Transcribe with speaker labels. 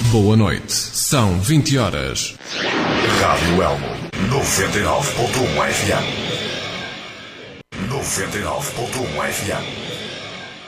Speaker 1: Boa noite. São 20 horas.
Speaker 2: Rádio Elmo 99.1 FM. 99.1 FM.